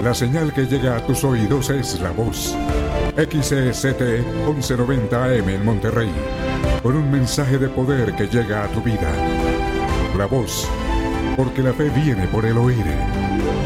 La señal que llega a tus oídos es La Voz. XECT 1190 AM en Monterrey. Con un mensaje de poder que llega a tu vida. La Voz. Porque la fe viene por el oír.